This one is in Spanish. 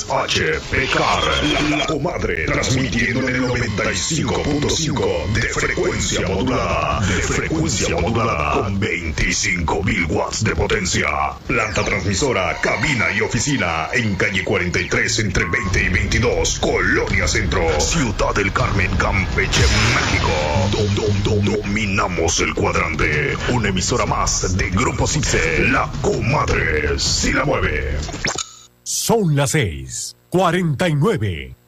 HPCAR, la comadre, transmitiendo en el 95.5 de frecuencia modulada, con 25.000 watts de potencia. Planta transmisora, cabina y oficina en calle 43 entre 20 y 22, Colonia Centro, Ciudad del Carmen, Campeche, México. Dominamos el cuadrante. Una emisora más de Grupo Cipse, la comadre si la mueve. Son las 6:49.